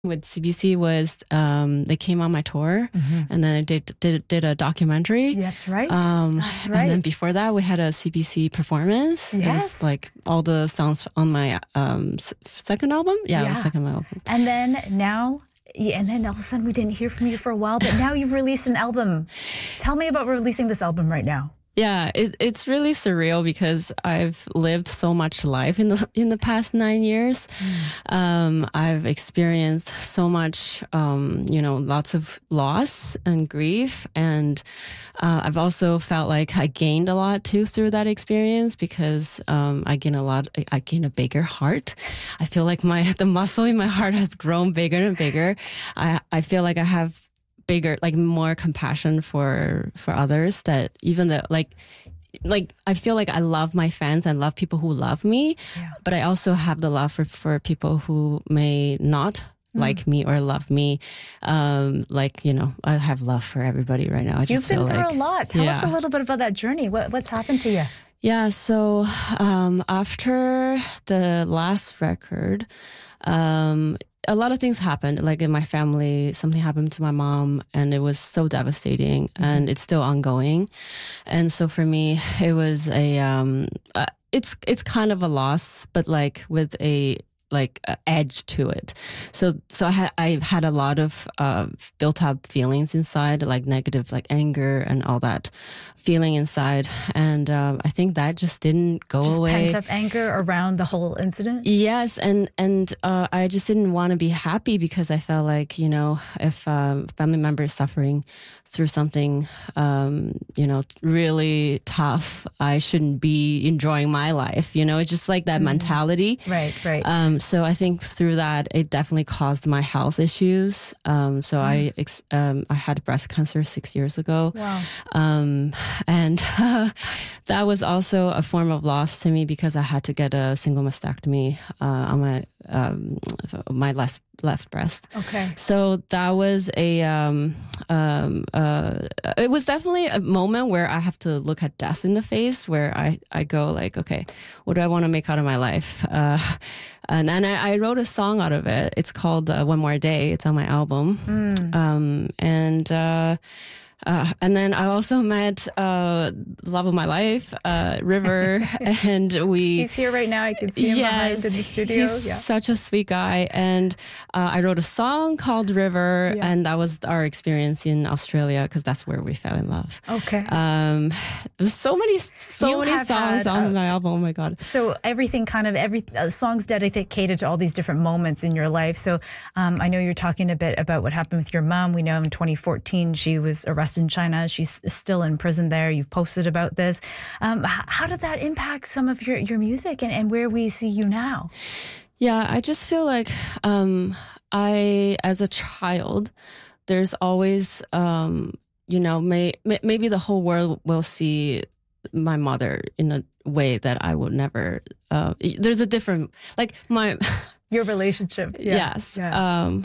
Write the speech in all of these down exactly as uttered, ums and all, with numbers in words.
with C B C was um, they came on my tour, mm-hmm. and then I did did did a documentary. That's right. Um, That's right. And then before that, we had a C B C performance. Yes. It was like all the songs on my um, s- second album. Yeah, Yeah. it was second album. And then now, yeah, and then all of a sudden we didn't hear from you for a while, but now you've released an album. Tell me about releasing this album right now. Yeah, it, it's really surreal because I've lived so much life in the in the past nine years. Mm. Um, I've experienced so much, um, you know, lots of loss and grief, and uh, I've also felt like I gained a lot too through that experience because um, I gain a lot. I gain a bigger heart. I feel like my the muscle in my heart has grown bigger and bigger. I I feel like I have bigger, like more compassion for for others, that even though like like I feel like I love my fans and love people who love me, yeah. but I also have the love for, for people who may not mm. like me or love me. Um, like, you know, I have love for everybody right now. I You've just been feel through like, a lot. Tell yeah. us a little bit about that journey. What, what's happened to you? Yeah, so um, after the last record, um, a lot of things happened. Like in my family, something happened to my mom, and it was so devastating, mm-hmm. and it's still ongoing. And so for me, it was a, um, uh, it's it's kind of a loss, but like with a like uh, edge to it. So so I had I had a lot of uh, built up feelings inside, like negative, like anger and all that feeling inside, and um, I think that just didn't go just away. Pent up anger around the whole incident. Yes, and and uh, I just didn't want to be happy because I felt like, you know, if a family member is suffering through something, um, you know, really tough, I shouldn't be enjoying my life. You know, it's just like that mm-hmm. mentality. Right, right. Um, so I think through that, it definitely caused my health issues. Um, so mm. I ex- um, I had breast cancer six years ago. Wow. Um, and uh, that was also a form of loss to me because I had to get a single mastectomy uh, on my um, my left left breast. Okay. So that was a um, um, uh, it was definitely a moment where I have to look at death in the face, where I, I go like, okay, what do I want to make out of my life? Uh, and and I, I wrote a song out of it. It's called uh, One More Day. It's on my album. Mm. Um, and uh, Uh, and then I also met uh, the love of my life, uh, River, and we... He's here right now. I can see him yes, behind in the studio. He's yeah. such a sweet guy. And uh, I wrote a song called River, yeah. and that was our experience in Australia because that's where we fell in love. Okay. Um, there's so many, so you many songs had, on uh, my album. Oh my God. So everything kind of, every uh, songs dedicated to all these different moments in your life. So um, I know you're talking a bit about what happened with your mom. We know in twenty fourteen, she was arrested in China. She's still in prison there. You've posted about this. Um, how did that impact some of your, your music and, and where we see you now? Yeah, I just feel like um, I, as a child, there's always, um, you know, may, may, maybe the whole world will see my mother in a way that I would never. Uh, there's a different, like my... Your relationship. Yeah. Yes. Yeah. Um,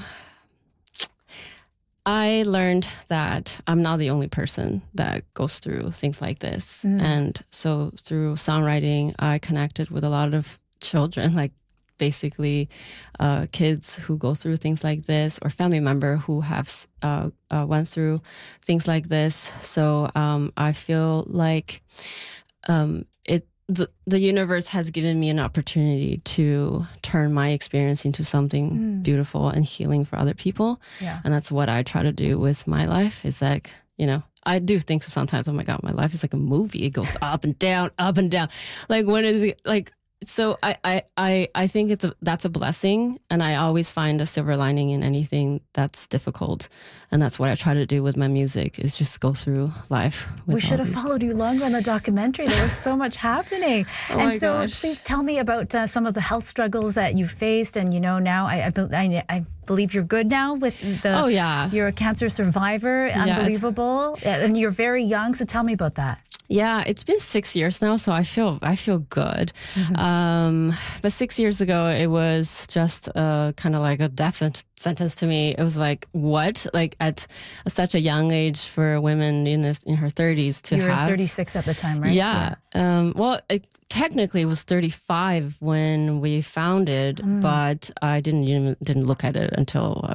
I learned that I'm not the only person that goes through things like this. Mm. And so through songwriting, I connected with a lot of children, like basically uh, kids who go through things like this or family member who have uh, uh, went through things like this. So um, I feel like um, it The, the universe has given me an opportunity to turn my experience into something mm. beautiful and healing for other people. Yeah. And that's what I try to do with my life is like, you know, I do think so sometimes, oh my God, my life is like a movie. It goes up and down, up and down. Like when is it like, so I, I, I, I think it's a, that's a blessing. And I always find a silver lining in anything that's difficult. And that's what I try to do with my music is just go through life. With we should have these. followed you longer on the documentary. There was so much happening. Oh and my so gosh. please tell me about uh, some of the health struggles that you faced. And, you know, now I, I, I, I believe you're good now with the... Oh, yeah. You're a cancer survivor. Unbelievable. Yeah. And you're very young. So tell me about that. Yeah, it's been six years now, so I feel I feel good. Mm-hmm. Um, but six years ago, it was just uh, kind of like a death sentence to me. It was like, what? Like at such a young age for women in the, in her thirties to you have. You were thirty-six at the time, right? Yeah. yeah. Um, well, it, technically, it was thirty-five when we found it, mm. but I didn't even didn't look at it until